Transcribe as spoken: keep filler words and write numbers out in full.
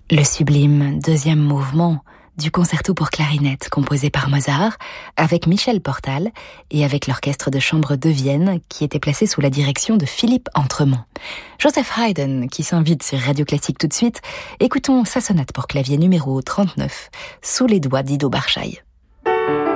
Le sublime deuxième mouvement du concerto pour clarinette composé par Mozart, avec Michel Portal et avec l'orchestre de chambre de Vienne qui était placé sous la direction de Philippe Entremont. Joseph Haydn qui s'invite sur Radio Classique tout de suite. Écoutons sa sonate pour clavier numéro trente-neuf, Sous les doigts d'Ido Barchaï.